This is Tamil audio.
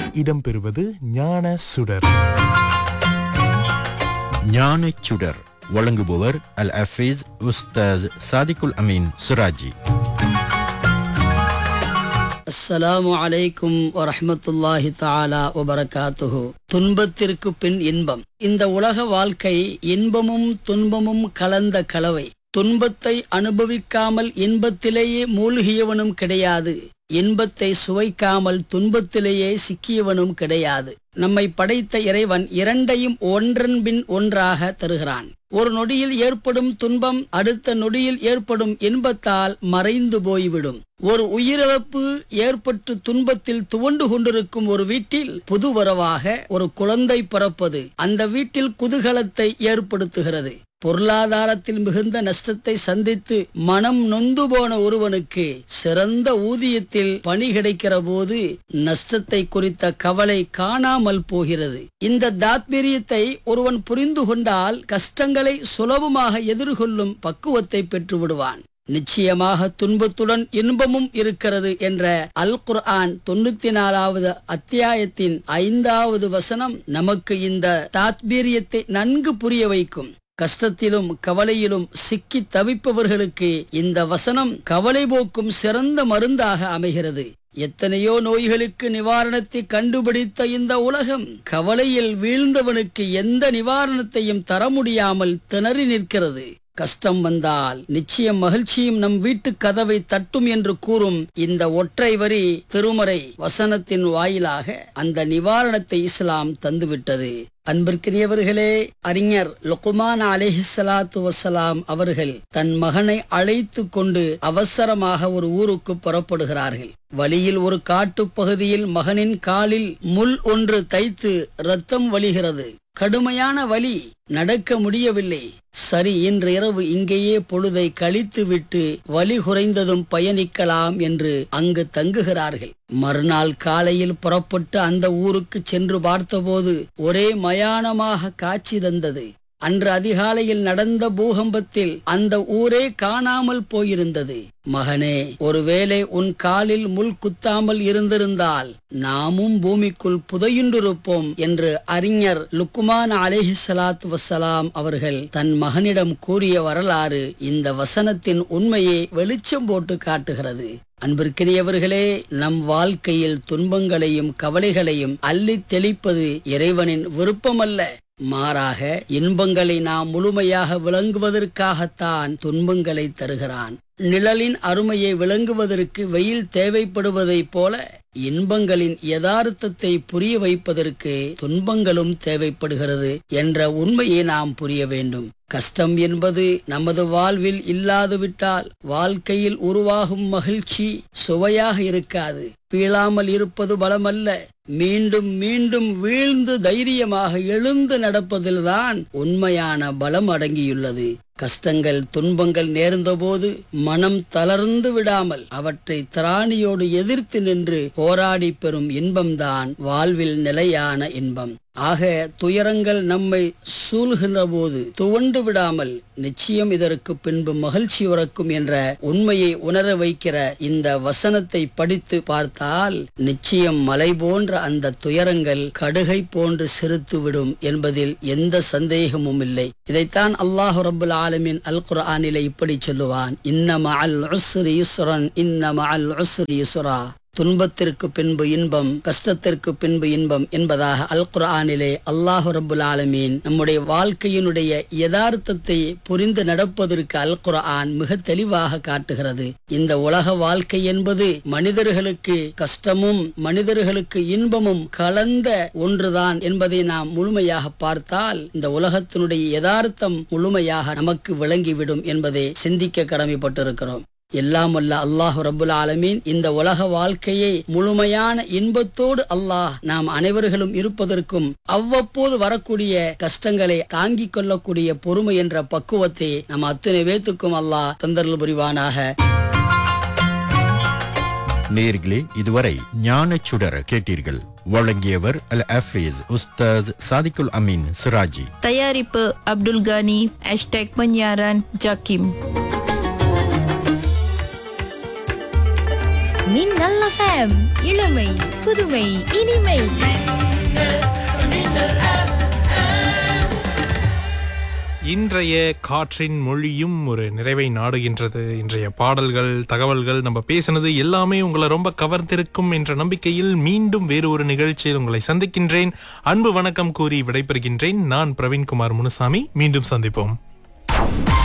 இடம்பெறுவது ஞான சுடர். ஞானச் சுடர் வழங்குபவர் அல் ஹஃபீஸ் உஸ்தாஸ் சாதிகுல் அமீன் சிராஜி. அஸ்ஸலாமு அலைக்கும் வரஹ்மத்துல்லாஹி தஆலா வபரகாத்துஹு. துன்பத்திற்கு பின் இன்பம். இந்த உலக வாழ்க்கை இன்பமும் துன்பமும் கலந்த கலவை. துன்பத்தை அனுபவிக்காமல் இன்பத்திலேயே மூழ்கியவனும் கிடையாது, இன்பத்தை சுவைக்காமல் துன்பத்திலேயே சிக்கியவனும் கிடையாது. நம்மை படைத்த இறைவன் இரண்டையும் ஒன்றன் பின் ஒன்றாக தருகிறான். ஒரு நொடியில் ஏற்படும் துன்பம் அடுத்த நொடியில் ஏற்படும் இன்பத்தால் மறைந்து போய்விடும். ஒரு உயிரிழப்பு ஏற்பட்டு துன்பத்தில் துவண்டு கொண்டிருக்கும் ஒரு வீட்டில் புதுவரவாக ஒரு குழந்தை பிறப்பது அந்த வீட்டில் குதூகலத்தை ஏற்படுத்துகிறது. பொருளாதாரத்தில் மிகுந்த நஷ்டத்தை சந்தித்து மனம் நொந்து போன ஒருவனுக்கு சிறந்த ஊதியத்தில் பணி கிடைக்கிற போது நஷ்டத்தை குறித்த கவலை காணாமல் போகிறது. இந்த தாத்பீரியத்தை ஒருவன் புரிந்து கொண்டால் கஷ்டங்களை சுலபமாக எதிர்கொள்ளும் பக்குவத்தை பெற்று விடுவான். நிச்சயமாக துன்பத்துடன் இன்பமும் இருக்கிறது என்ற அல் குர்ஆன் 94வது அத்தியாயத்தின் 5வது வசனம் நமக்கு இந்த தாத்பீரியத்தை நன்கு புரிய வைக்கும். கஷ்டத்திலும் கவலையிலும் சிக்கி தவிப்பவர்களுக்கு இந்த வசனம் கவலை போக்கும் சிறந்த மருந்தாக அமைகிறது. எத்தனையோ நோய்களுக்கு நிவாரணத்தை கண்டுபிடித்த இந்த உலகம் கவலையில் வீழ்ந்தவனுக்கு எந்த நிவாரணத்தையும் தர முடியாமல் திணறி நிற்கிறது. கஷ்டம் வந்தால் நிச்சயம் மகிழ்ச்சியும் நம் வீட்டு கதவை தட்டும் என்று கூறும் இந்த ஒற்றை வரி திருமறை வசனத்தின் வாயிலாக அந்த நிவாரணத்தை இஸ்லாம் தந்துவிட்டது. அன்பிற்கினியவர்களே, அறிஞர் லுக்மான் அலைஹிஸ்ஸலாத்து வஸ்ஸலாம் அவர்கள் தன் மகனை அழைத்து கொண்டு அவசரமாக ஒரு ஊருக்கு புறப்படுகிறார்கள். வழியில் ஒரு காட்டுப் பகுதியில் மகனின் காலில் முள் ஒன்று தைத்து இரத்தம் வழிகிறது. கடுமையான வலி, நடக்க முடியவில்லை. சரி, இன்று இரவு இங்கேயே பொழுதை கழித்து விட்டு வலி குறைந்ததும் பயணிக்கலாம் என்று அங்கு தங்குகிறார்கள். மறுநாள் காலையில் புறப்பட்டு அந்த ஊருக்கு சென்று பார்த்தபோது ஒரே மயானமாக காட்சி தந்தது. அன்று அதிகாலையில் நடந்த பூகம்பத்தில் அந்த ஊரே காணாமல் போயிருந்தது. மகனே, ஒருவேளை உன் காலில் முள் குத்தாமல் இருந்திருந்தால் நாமும் பூமிக்குள் புதையுண்டிருப்போம் என்று அறிஞர் லுக்மான் அலைஹிஸ்ஸலாத்து வஸ்ஸலாம் அவர்கள் தன் மகனிடம் கூறிய வரலாறு இந்த வசனத்தின் உண்மையை வெளிச்சம் போட்டு காட்டுகிறது. அன்பிற்கினியவர்களே, நம் வாழ்க்கையில் துன்பங்களையும் கவலைகளையும் அள்ளித் தெளிப்பது இறைவனின் விருப்பமல்ல. மாறாக இன்பங்களை நாம் முழுமையாக விளங்குவதற்காகத்தான் துன்பங்களை தருகிறான். நிழலின் அருமையை விளங்குவதற்கு வெயில் தேவைப்படுவதைப் போல இன்பங்களின் யதார்த்தத்தை புரிய வைப்பதற்கு துன்பங்களும் தேவைப்படுகிறது என்ற உண்மையை நாம் புரிய வேண்டும். கஷ்டம் என்பது நமது வாழ்வில் இல்லாதுவிட்டால் வாழ்க்கையில் உருவாகும் மகிழ்ச்சி சுவையாக இருக்காது. வீழாமல் இருப்பது பலமல்ல, மீண்டும் மீண்டும் வீழ்ந்து தைரியமாக எழுந்து நடப்பதில்தான் உண்மையான பலம் அடங்கியுள்ளது. கஷ்டங்கள் துன்பங்கள் நேர்ந்தபோது மனம் தளர்ந்து விடாமல் அவற்றை திராணியோடு எதிர்த்து நின்று போராடி பெறும் இன்பம்தான் வாழ்வில் நிலையான இன்பம். ஆக துயரங்கள் நம்மை சூழ்கின்ற போது துவண்டு விடாமல் நிச்சயம் இதற்கு பின்பு மகிழ்ச்சி உறக்கும் என்ற உண்மையை உணர வைக்கிற இந்த வசனத்தை படித்து பார்த்தால் நிச்சயம் மலை போன்ற அந்த துயரங்கள் கடுகை போன்று சிறுத்துவிடும் என்பதில் எந்த சந்தேகமும் இல்லை. இதைத்தான் அல்லாஹ் ரப்புல் ஆலமீன் அல் குர்ஆனிலே இப்படி சொல்லுவான், இன்ன மஅல் உஸ்ரி யுஸ்ரன், இன்ன மஅல் உஸ்ரி யுஸ்ரா. துன்பத்திற்கு பின்பு இன்பம், கஷ்டத்திற்கு பின்பு இன்பம் என்பதாக அல் குர்ஆனிலே அல்லாஹ் ரப்புல் ஆலமீன் நம்முடைய வாழ்க்கையினுடைய யதார்த்தத்தை புரிந்து நடப்பதற்கு அல் குர்ஆன் மிக தெளிவாக காட்டுகிறது. இந்த உலக வாழ்க்கை என்பது மனிதர்களுக்கு கஷ்டமும் மனிதர்களுக்கு இன்பமும் கலந்த ஒன்றுதான் என்பதை நாம் முழுமையாக பார்த்தால் இந்த உலகத்தினுடைய யதார்த்தம் முழுமையாக நமக்கு விளங்கிவிடும் என்பதை சிந்திக்க கடமைப்பட்டிருக்கிறோம். எல்லாம் வல்ல அல்லாஹ் ரப்புல் ஆலமீன் இந்த உலக வாழ்க்கையை முழுமையான இன்பத்தோடு அல்லாஹ் நாம் அனைவர்களும் இருப்பதற்கும் அவ்வப்போது வரக்கூடிய கஷ்டங்களை தாங்கிக் கொள்ளக்கூடிய பொறுமை என்ற பக்குவத்தை நம் அத்தனை பேத்துக்கும் அல்லாஹ் தந்தருள் புரிவானாக. நேயர்களே, இதுவரை ஞானச் சுடர் கேட்டீர்கள். வழங்கியவர் அல் ஹஃபீஸ் உஸ்தாஸ் சாதிகுல் அமீன் சிராஜி. தயாரிப்பு அப்துல் கானி. #penyiaran Jakim. மின்னல் FM இளமை புதுமை இனிமை. இன்றைய காற்றின் மொழியும் ஒரு நிறைவை நாடுகின்றது. இன்றைய பாடல்கள், தகவல்கள், நம்ம பேசினது எல்லாமே உங்களை ரொம்ப கவர்ந்திருக்கும் என்ற நம்பிக்கையில் மீண்டும் வேறு ஒரு நிகழ்ச்சியில் உங்களை சந்திக்கின்றேன். அன்பு வணக்கம் கூறி விடைபெறுகின்றேன். நான் பிரவீன்குமார் முனுசாமி. மீண்டும் சந்திப்போம்.